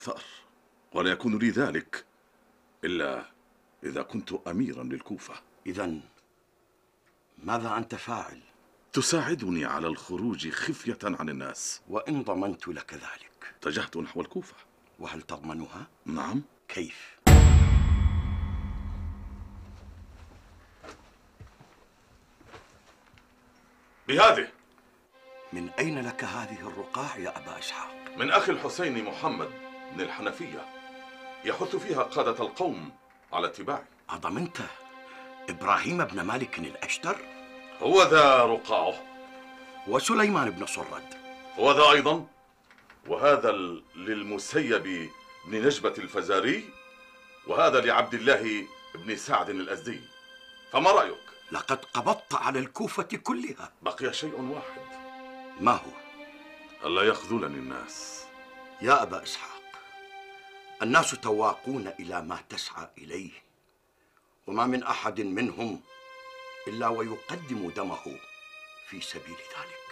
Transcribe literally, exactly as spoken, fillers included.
ثأر، ولا يكون لي ذلك إلا إذا كنت أميرا للكوفة. إذن ماذا أنت فاعل؟ تساعدني على الخروج خفية عن الناس. وإن ضمنت لك ذلك؟ اتجهت نحو الكوفة. وهل تضمنها؟ نعم. كيف؟ بهذه. من أين لك هذه الرقاع يا أبا إسحاق؟ من أخي الحسين محمد بن الحنفية، يحث فيها قادة القوم على اتباعي. أضمنت إبراهيم بن مالك الأشتر؟ هو ذا رقاعه. وسليمان بن صرد؟ هو ذا أيضا. وهذا للمسيب بن نجبة الفزاري، وهذا لعبد الله بن سعد الأزدي. فما رأيك؟ لقد قبضت على الكوفة كلها. بقي شيء واحد. ما هو؟ ألا يخذلني الناس. يا أبا إسحاق، الناس تواقون إلى ما تسعى إليه، وما من أحد منهم إلا ويقدم دمه في سبيل ذلك.